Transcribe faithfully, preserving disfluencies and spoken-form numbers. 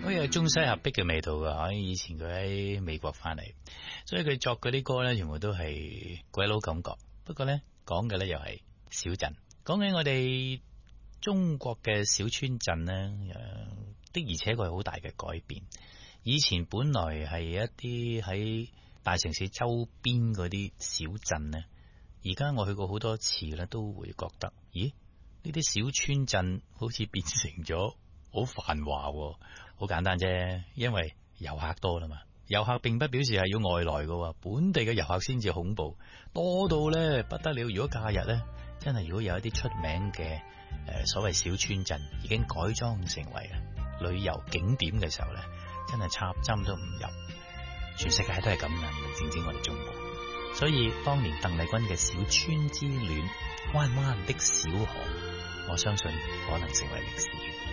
好有中西合璧嘅味道㗎。以前佢喺美國翻嚟，所以佢作嗰啲歌咧，全部都係鬼佬感覺。不過咧，講嘅咧又係小鎮。講起我哋中國嘅小村鎮咧，的而且確係好大嘅改變。以前本來係一啲喺大城市周邊嗰啲小鎮咧，而家我去過好多次咧，都會覺得，咦？呢啲小村鎮好似變成咗好繁華喎。好簡單啫，因為遊客多啦嘛。遊客並不表示係要外來嘅，本地嘅遊客先至恐怖，多到咧不得了。如果假日咧，真係如果有一啲出名嘅誒、呃、所謂小村鎮已經改裝成為旅遊景點嘅時候咧，真係插針都唔入。全世界都係咁啦，唔淨止我哋中國。所以當年鄧麗君嘅小村之戀，彎彎的小河，我相信可能成為歷史。